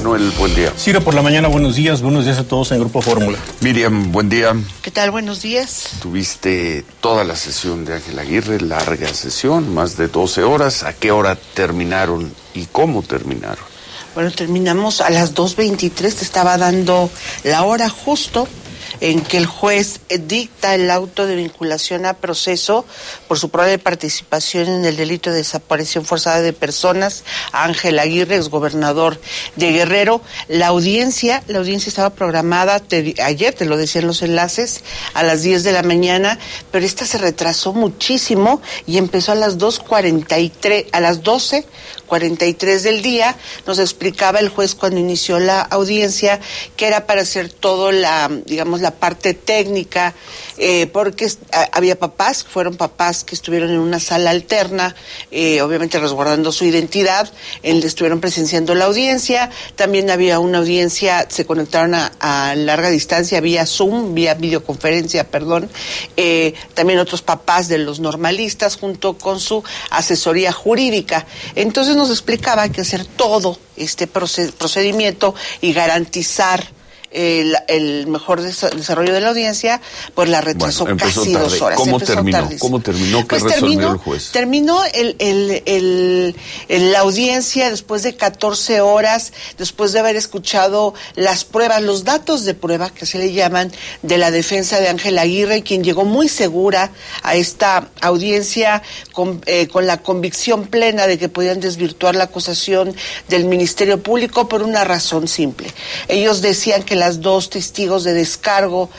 Manuel, buen día. Ciro, por la mañana, buenos días a todos en Grupo Fórmula. Miriam, buen día. ¿Qué tal? Buenos días. Tuviste toda la sesión de Ángel Aguirre, larga sesión, más de 12 horas. ¿A qué hora terminaron y cómo terminaron? Bueno, terminamos a las 2:23, te estaba dando la hora justo en que el juez dicta el auto de vinculación a proceso por su probable participación en el delito de desaparición forzada de personas a Ángel Aguirre, exgobernador de Guerrero. La audiencia estaba programada ayer, te lo decían los enlaces, a las 10 de la mañana, pero esta se retrasó muchísimo y empezó a las 2:43, a las 12:43 del día. Nos explicaba el juez cuando inició la audiencia que era para hacer todo la parte técnica, porque había fueron papás que estuvieron en una sala alterna, obviamente resguardando su identidad, estuvieron presenciando la audiencia. También había una audiencia, se conectaron a larga distancia vía Zoom, vía videoconferencia, también otros papás de los normalistas junto con su asesoría jurídica. Entonces nos explicaba que hacer todo este procedimiento y garantizar el mejor desarrollo de la audiencia, pues la retrasó casi 2 horas. ¿Cómo terminó? ¿Qué resolvió el juez? Terminó la audiencia después de 14 horas, después de haber escuchado las pruebas, los datos de prueba, que se le llaman, de la defensa de Ángel Aguirre, quien llegó muy segura a esta audiencia con la convicción plena de que podían desvirtuar la acusación del Ministerio Público por una razón simple. Ellos decían que las dos testigos de descargo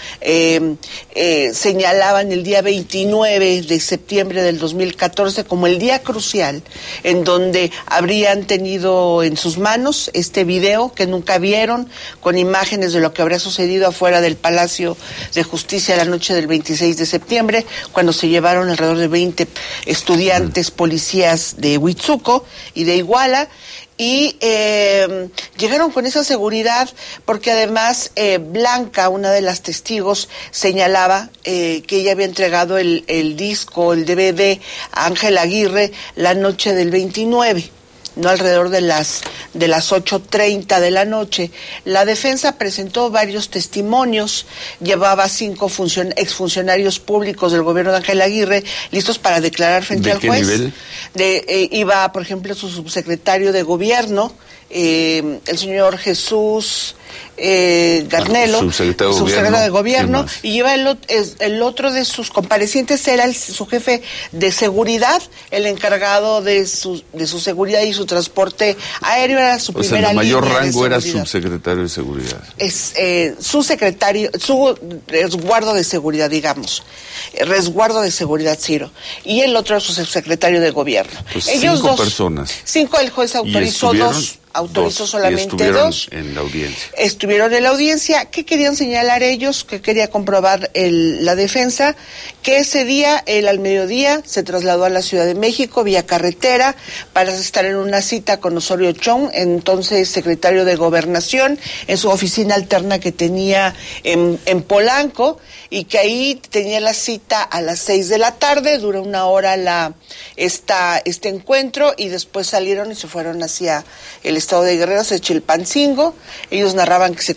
señalaban el día 29 de septiembre del 2014 como el día crucial en donde habrían tenido en sus manos este video que nunca vieron, con imágenes de lo que habría sucedido afuera del Palacio de Justicia la noche del 26 de septiembre, cuando se llevaron alrededor de 20 estudiantes policías de Huitzuco y de Iguala. Y llegaron con esa seguridad porque además Blanca, una de las testigos, señalaba que ella había entregado el disco, el DVD a Ángel Aguirre la noche del 29. No alrededor de las 8:30 de la noche. La defensa presentó varios testimonios, llevaba 5 exfuncionarios públicos del gobierno de Ángel Aguirre listos para declarar frente al juez. ¿De qué nivel? Iba, por ejemplo, su subsecretario de gobierno, el señor Jesús Garnelo, subsecretario de gobierno, y lleva el otro de sus comparecientes era su jefe de seguridad, el encargado de su seguridad y su transporte aéreo, era su primera línea. El mayor rango era subsecretario de seguridad. Es su secretario, su resguardo de seguridad, resguardo de seguridad, Ciro, y el otro es su subsecretario de gobierno. Pues ellos 5 dos personas. 5, el juez autorizó 2. Autorizó solamente 2. En la audiencia. Estuvieron en la audiencia. ¿Qué querían señalar ellos? ¿Qué quería comprobar la defensa? Que ese día, él al mediodía, se trasladó a la Ciudad de México vía carretera para estar en una cita con Osorio Chong, entonces secretario de Gobernación, en su oficina alterna que tenía en Polanco, y que ahí tenía la cita a las 6 de la tarde, duró 1 hora este encuentro, y después salieron y se fueron hacia el estado de Guerrero, hacia Chilpancingo. Ellos narraban que se